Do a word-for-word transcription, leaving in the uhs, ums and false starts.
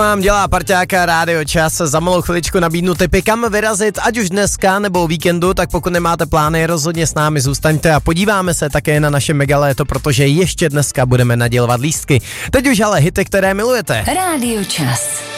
Mám dělá parťáka Rádio Čas, za malou chviličku nabídnu tipy, kam vyrazit, ať už dneska nebo o víkendu, tak pokud nemáte plány, rozhodně s námi zůstaňte a podíváme se také na naše megaléto, protože ještě dneska budeme nadělovat lístky. Teď už ale hity, které milujete. Rádio Čas.